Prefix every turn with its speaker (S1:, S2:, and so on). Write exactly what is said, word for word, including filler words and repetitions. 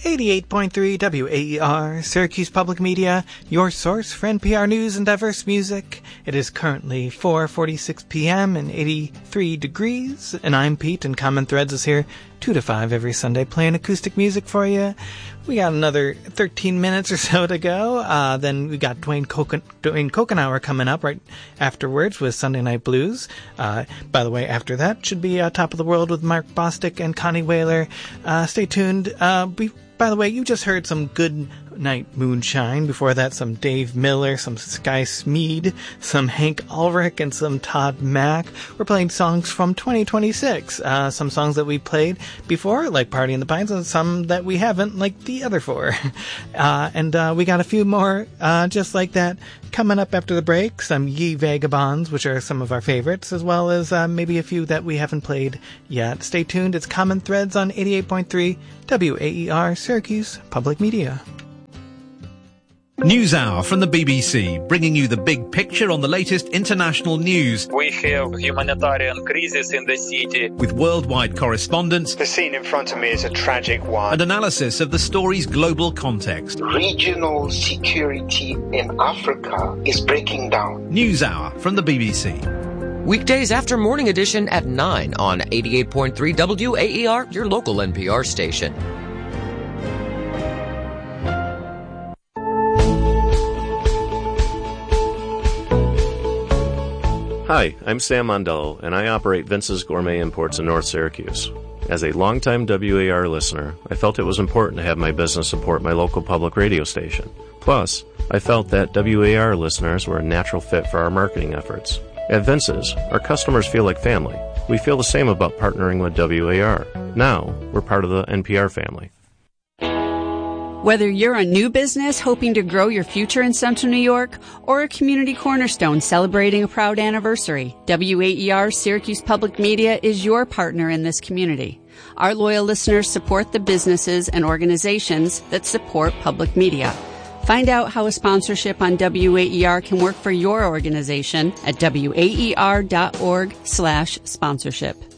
S1: eighty-eight point three W A E R, Syracuse Public Media, your source for N P R news and diverse music. It is currently four forty-six p.m. and eighty-three degrees, and I'm Pete, and Common Threads is here two to five every Sunday playing acoustic music for you. We got another thirteen minutes or so to go. Uh, then we got Dwayne, Coken- Dwayne Kokenauer coming up right afterwards with Sunday Night Blues. Uh, by the way, after that should be uh, Top of the World with Mark Bostic and Connie Whaler. Uh, stay tuned. Uh, be- by the way, you just heard some Good Night Moonshine. Before that, some Dave Miller, some Sky Smead, some Hank Ulrich, and some Todd Mack. We're playing songs from twenty twenty-six. Uh, some songs that we played before, like Party in the Pines, and some that we haven't, like the other four. Uh, and uh, we got a few more uh, just like that coming up after the break. Some Ye Vagabonds, which are some of our favorites, as well as uh, maybe a few that we haven't played yet. Stay tuned. It's Common Threads on eighty-eight point three W A E R, Syracuse Public Media.
S2: News Hour from the B B C, bringing you the big picture on the latest international news.
S3: We have humanitarian crisis in the city.
S2: With worldwide correspondence.
S4: The scene in front of me is a tragic one.
S2: And analysis of the story's global context.
S5: Regional security in Africa is breaking down.
S2: News Hour from the B B C.
S6: Weekdays after Morning Edition at nine on eighty-eight point three W A E R, your local N P R station.
S7: Hi, I'm Sam Mondello, and I operate Vince's Gourmet Imports in North Syracuse. As a longtime W A R listener, I felt it was important to have my business support my local public radio station. Plus, I felt that W A R listeners were a natural fit for our marketing efforts. At Vince's, our customers feel like family. We feel the same about partnering with W A R. Now, we're part of the N P R family.
S8: Whether you're a new business hoping to grow your future in Central New York or a community cornerstone celebrating a proud anniversary, W A E R Syracuse Public Media is your partner in this community. Our loyal listeners support the businesses and organizations that support public media. Find out how a sponsorship on W A E R can work for your organization at W A E R dot org slash sponsorship.